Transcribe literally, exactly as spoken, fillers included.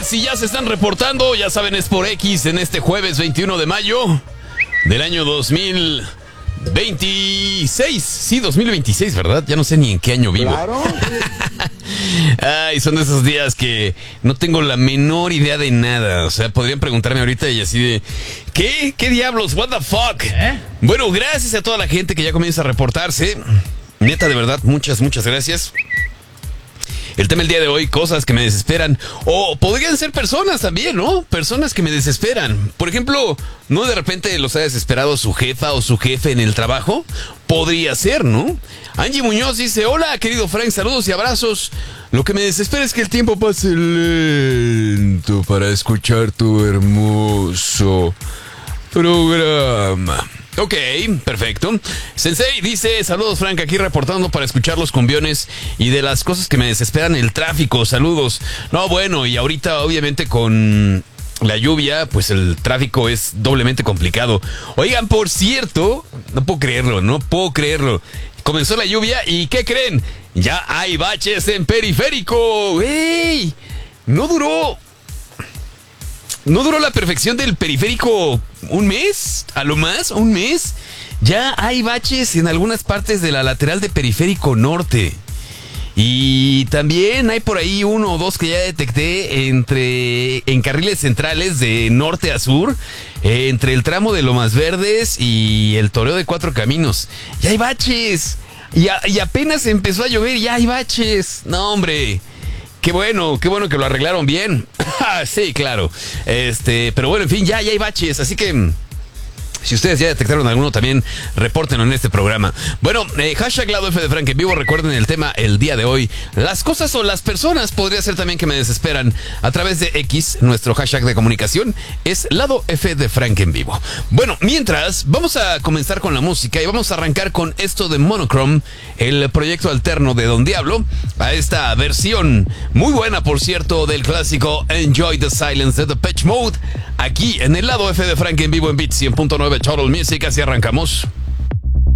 si ya se están reportando, ya saben, es por X en este jueves veintiuno de mayo del año dos mil veintiséis. Sí, dos mil veintiséis, ¿verdad? Ya no sé ni en qué año vivo. Claro. Ay, son de esos días que no tengo la menor idea de nada. O sea, podrían preguntarme ahorita y así de... ¿Qué? ¿Qué diablos? What the fuck? ¿Eh? Bueno, gracias a toda la gente que ya comienza a reportarse. Neta, de verdad, muchas, muchas gracias. El tema del día de hoy, cosas que me desesperan. O podrían ser personas también, ¿no? Personas que me desesperan. Por ejemplo, ¿no de repente los ha desesperado su jefa o su jefe en el trabajo? Podría ser, ¿no? Angie Muñoz dice, hola, querido Frank, saludos y abrazos. Lo que me desespera es que el tiempo pase lento para escuchar tu hermoso programa. Ok, perfecto. Sensei dice, saludos Frank, aquí reportando para escuchar los cumbiones y de las cosas que me desesperan, el tráfico, saludos. No, bueno, y ahorita obviamente con la lluvia, pues el tráfico es doblemente complicado. Oigan, por cierto, no puedo creerlo, no puedo creerlo. Comenzó la lluvia y ¿qué creen? Ya hay baches en periférico. ¡Ey! No duró... ¿No duró la perfección del periférico un mes? ¿A lo más? ¿Un mes? Ya hay baches en algunas partes de la lateral de periférico norte. Y también hay por ahí uno o dos que ya detecté entre en carriles centrales de norte a sur, eh, entre el tramo de Lomas Verdes y el Toreo de Cuatro Caminos. Ya hay baches. Y, a, y apenas empezó a llover, ya hay baches. No, hombre. Qué bueno, qué bueno que lo arreglaron bien. Sí, claro. Este, pero bueno, en fin, ya, ya hay baches, así que... Si ustedes ya detectaron alguno, también repórtenlo en este programa. Bueno, eh, hashtag Lado F de Frank en vivo. Recuerden el tema el día de hoy. Las cosas o las personas podría ser también que me desesperan. A través de X, nuestro hashtag de comunicación es Lado F de Frank en vivo. Bueno, mientras, vamos a comenzar con la música y vamos a arrancar con esto de Monochrome, el proyecto alterno de Don Diablo, a esta versión muy buena, por cierto, del clásico Enjoy the Silence de Depeche Mode, aquí en el Lado F de Frank en vivo en Beat cien punto nueve Total Music. Así arrancamos.